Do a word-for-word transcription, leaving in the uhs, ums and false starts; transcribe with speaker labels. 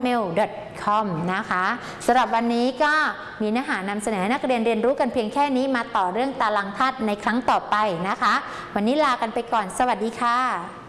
Speaker 1: เมล ดอท คอม นะคะสำหรับวันนี้ก็มีเนื้อหานำเสนอให้นักเรียนเรียนรู้กันเพียงแค่นี้มาต่อเรื่องตารางธาตุในครั้งต่อไปนะคะวันนี้ลากันไปก่อนสวัสดีค่ะ